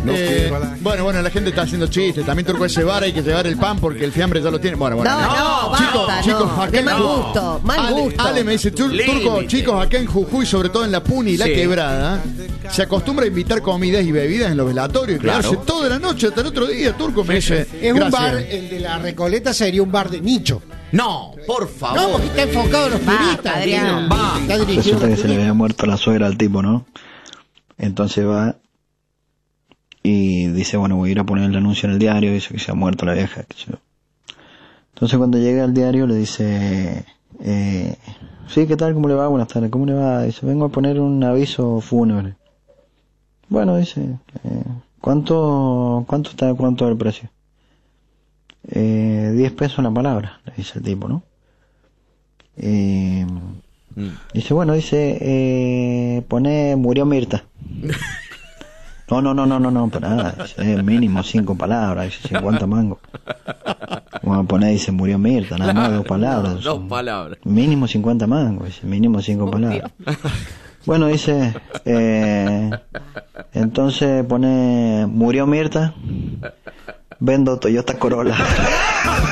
Bueno, la gente está haciendo chistes. También Turco ese bar hay que llevar el pan porque el fiambre ya lo tiene. Bueno. Chicos, acá mal gusto. Ale me dice, Turco, chicos, acá en Jujuy, sobre todo en La Puni y La Quebrada, se acostumbra a invitar comidas y bebidas en los velatorios y quedarse toda la noche hasta el otro día. Turco me dice, es un bar, el de la Recoleta sería un bar de nicho. No, por favor. No, porque está enfocado en los turistas. Resulta que se le había muerto la suegra al tipo, ¿no? Entonces va y dice, bueno, voy a ir a poner el anuncio en el diario, dice que se ha muerto la vieja. Entonces cuando llega al diario le dice, sí, ¿qué tal? ¿Cómo le va? Buenas tardes, ¿cómo le va? Dice, vengo a poner un aviso fúnebre. Bueno, dice, ¿cuánto es el precio? 10 pesos la palabra, le dice el tipo, ¿no? Dice, bueno, pone, murió Mirta. No, para nada, dice, mínimo 5 palabras, dice, 50 mangos. Vamos a poner, dice, murió Mirta, nada más 2 palabras. 2 palabras. Mínimo 50 mangos, dice, mínimo 5 palabras. Bueno, dice, entonces pone, murió Mirta, vendo Toyota Corolla.